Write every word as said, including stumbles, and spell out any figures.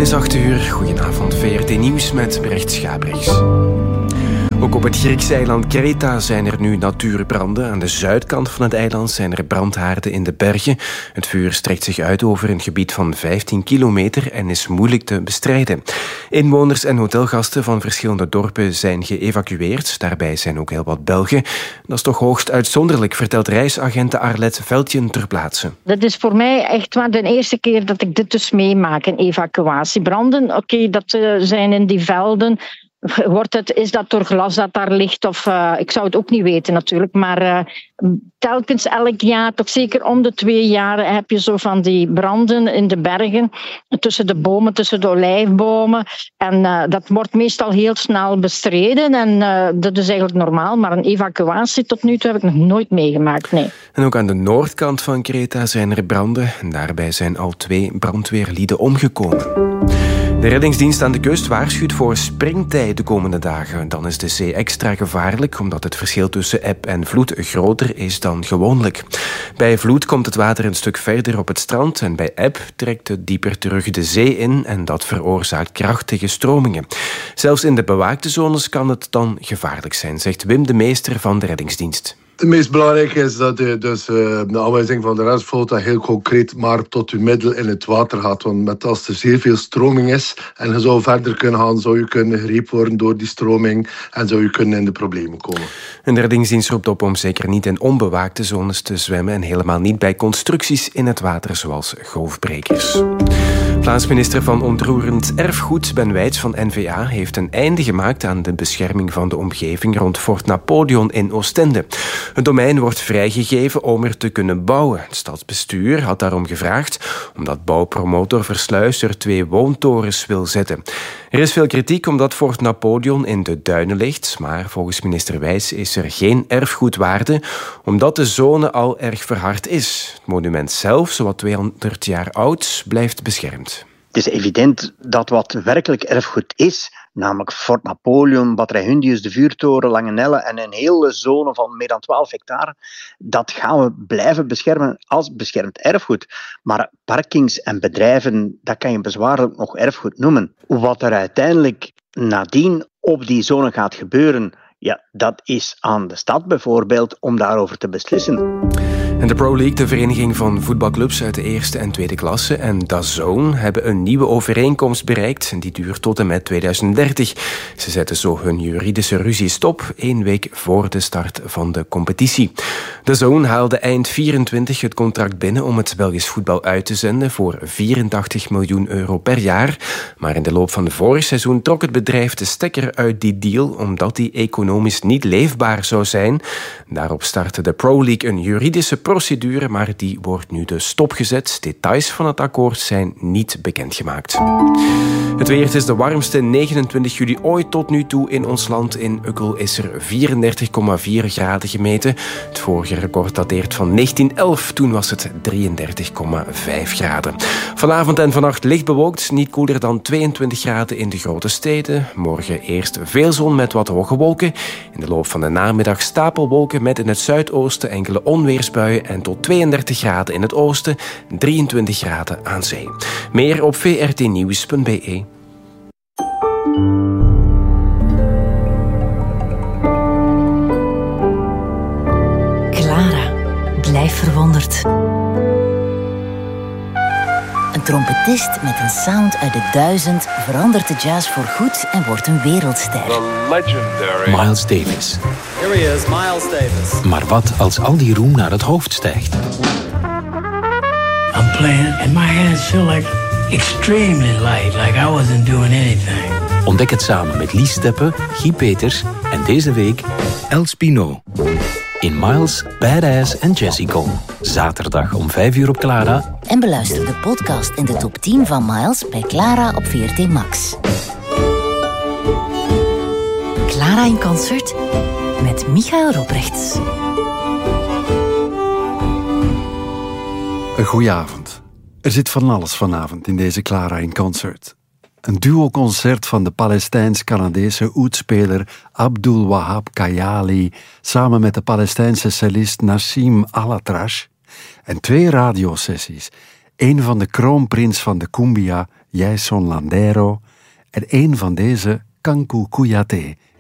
is acht uur. Goedenavond, V R T Nieuws met Brecht Schabrichs. Ook op het Griekse eiland Kreta zijn er nu natuurbranden. Aan de zuidkant van het eiland zijn er brandhaarden in de bergen. Het vuur strekt zich uit over een gebied van vijftien kilometer en is moeilijk te bestrijden. Inwoners en hotelgasten van verschillende dorpen zijn geëvacueerd. Daarbij zijn ook heel wat Belgen. Dat is toch hoogst uitzonderlijk, vertelt reisagente Arlette Veldjen ter plaatse. Dat is voor mij echt wel de eerste keer dat ik dit dus meemaak, een evacuatiebranden. Oké, okay, dat uh, zijn in die velden. Wordt het, is dat door glas dat daar ligt? Of, uh, ik zou het ook niet weten natuurlijk. Maar uh, telkens elk jaar, toch zeker om de twee jaar, heb je zo van die branden in de bergen. Tussen de bomen, tussen de olijfbomen. En uh, dat wordt meestal heel snel bestreden. En uh, dat is eigenlijk normaal. Maar een evacuatie tot nu toe heb ik nog nooit meegemaakt, nee. En ook aan de noordkant van Kreta zijn er branden. En daarbij zijn al twee brandweerlieden omgekomen. De reddingsdienst aan de kust waarschuwt voor springtij de komende dagen. Dan is de zee extra gevaarlijk, omdat het verschil tussen eb en vloed groter is dan gewoonlijk. Bij vloed komt het water een stuk verder op het strand en bij eb trekt het dieper terug de zee in en dat veroorzaakt krachtige stromingen. Zelfs in de bewaakte zones kan het dan gevaarlijk zijn, zegt Wim de Meester van de reddingsdienst. Het meest belangrijke is dat je dus uh, de aanwijzing van de reddingsvloot heel concreet maar tot je middel in het water gaat. Want met als er zeer veel stroming is en je zou verder kunnen gaan, zou je kunnen gegrepen worden door die stroming en zou je kunnen in de problemen komen. En de reddingsdienst roept op om zeker niet in onbewaakte zones te zwemmen en helemaal niet bij constructies in het water zoals golfbrekers. Plaatsminister van Ontroerend Erfgoed Ben Wijts van N V A heeft een einde gemaakt aan de bescherming van de omgeving rond Fort Napoleon in Oostende. Het domein wordt vrijgegeven om er te kunnen bouwen. Het stadsbestuur had daarom gevraagd omdat bouwpromotor Versluis er twee woontorens wil zetten. Er is veel kritiek omdat Fort Napoleon in de duinen ligt, maar volgens minister Wijs is er geen erfgoedwaarde omdat de zone al erg verhard is. Het monument zelf, zowat tweehonderd jaar oud, blijft beschermd. Het is evident dat wat werkelijk erfgoed is, namelijk Fort Napoleon, Batterij Hundius, de vuurtoren, Langenelle en een hele zone van meer dan twaalf hectare, dat gaan we blijven beschermen als beschermd erfgoed. Maar parkings en bedrijven, dat kan je bezwaarlijk nog erfgoed noemen. Wat er uiteindelijk nadien op die zone gaat gebeuren, ja, dat is aan de stad bijvoorbeeld om daarover te beslissen. En de Pro League, de vereniging van voetbalclubs uit de eerste en tweede klasse, en D A Z N hebben een nieuwe overeenkomst bereikt. Die duurt tot en met tweeduizend dertig. Ze zetten zo hun juridische ruzie stop, één week voor de start van de competitie. D A Z N haalde eind vierentwintig het contract binnen om het Belgisch voetbal uit te zenden voor vierentachtig miljoen euro per jaar. Maar in de loop van het vorig seizoen trok het bedrijf de stekker uit die deal, omdat die economisch niet leefbaar zou zijn. Daarop startte de Pro League een juridische procedure, maar die wordt nu dus stopgezet. Details van het akkoord zijn niet bekendgemaakt. Het weer, het is de warmste negenentwintig juli ooit tot nu toe in ons land. In Ukkel is er vierendertig komma vier graden gemeten. Het vorige record dateert van negentien elf. Toen was het drieëndertig komma vijf graden. Vanavond en vannacht licht bewolkt, niet koeler dan tweeëntwintig graden in de grote steden. Morgen eerst veel zon met wat hoge wolken. In de loop van de namiddag stapelwolken met in het zuidoosten enkele onweersbuien en tot tweeëndertig graden in het oosten, drieëntwintig graden aan zee. Meer op v r t nieuws punt b e. Clara, blijf verwonderd. Een trompetist met een sound uit de duizend verandert de jazz voor goed en wordt een wereldster. The legendary Miles Davis. Here he is, Miles Davis. Maar wat als al die roem naar het hoofd stijgt? I'm playing and my hands feel like extremely light, like I wasn't doing anything. Ontdek het samen met Lies Steppen, Guy Peters en deze week Els Pino. In Miles, Badass en Jessica. Zaterdag om vijf uur op Clara. En beluister de podcast in de top tien van Miles bij Clara op V R T Max. Clara in concert met Michael Robrechts. Een goeie avond. Er zit van alles vanavond in deze Clara in concert. Een duo-concert van de Palestijns-Canadese oetspeler Abdul Wahab Kayali samen met de Palestijnse cellist Nassim Alatrash en twee radiosessies. Een van de kroonprins van de cumbia, Jason Landero, en een van deze, Kanku Kouyaté,